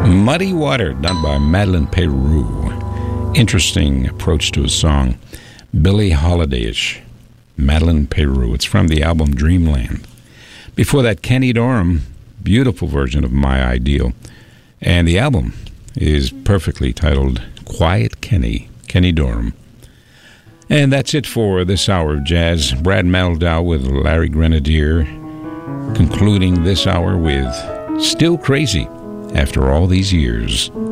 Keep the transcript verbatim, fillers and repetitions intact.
Muddy Water, done by Madeleine Peyroux. Interesting approach to a song. Billie Holiday-ish. Madeleine Peyroux. It's from the album Dreamland. Before that, Kenny Dorham. Beautiful version of My Ideal. And the album is perfectly titled Quiet Kenny. Kenny Dorham. And that's it for this hour of jazz. Brad Meldau with Larry Grenadier. Concluding this hour with Still Crazy after all these years.